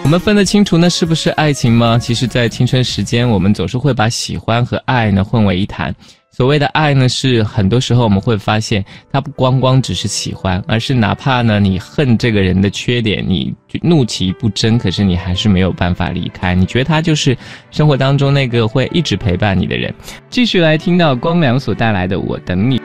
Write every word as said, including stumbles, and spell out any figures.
们分得清楚那是不是爱情吗？其实在青春时间，我们总是会把喜欢和爱呢混为一谈。所谓的爱呢，是很多时候我们会发现它不光光只是喜欢，而是哪怕呢你恨这个人的缺点，你怒其不争，可是你还是没有办法离开，你觉得他就是生活当中那个会一直陪伴你的人。继续来听到光良所带来的我等你。